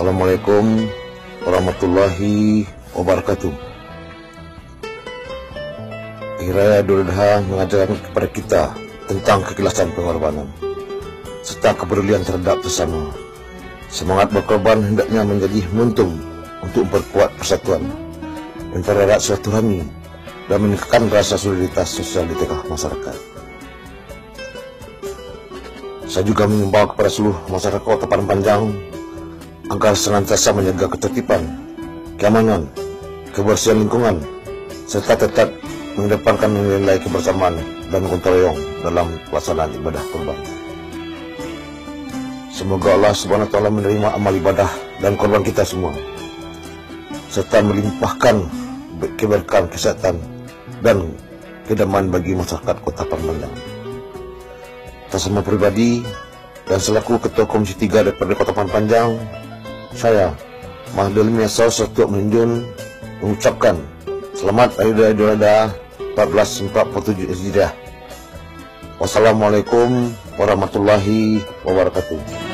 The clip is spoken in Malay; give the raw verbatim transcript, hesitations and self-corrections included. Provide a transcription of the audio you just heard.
Assalamualaikum warahmatullahi wabarakatuh. Hari Raya Idul Adha mengajarkan kepada kita tentang keikhlasan pengorbanan serta kepedulian terhadap sesama. Semangat berkorban hendaknya menjadi momentum untuk memperkuat persatuan antara rakyat silaturahmi dan meningkatkan rasa solidaritas sosial di tengah masyarakat. Saya juga mengimbau kepada seluruh masyarakat Kota Padang Panjang agar senantiasa menjaga ketertiban, keamanan, kebersihan lingkungan, serta tetap mengedepankan nilai kebersamaan dan gotong royong dalam pelaksanaan ibadah kurban. Semoga Allah Subhanahu wa Ta'ala menerima amal ibadah dan korban kita semua, serta melimpahkan keberkahan, kesehatan, dan kedamaian bagi masyarakat Kota Padang Panjang. Atas nama pribadi dan selaku Ketua Komisi tiga daripada Kota Padang Panjang, saya Mahdul Miasau Sertu Menjun mengucapkan selamat Hari Raya Idul Adha seribu empat ratus empat puluh tujuh Hijriah. Wassalamualaikum warahmatullahi wabarakatuh.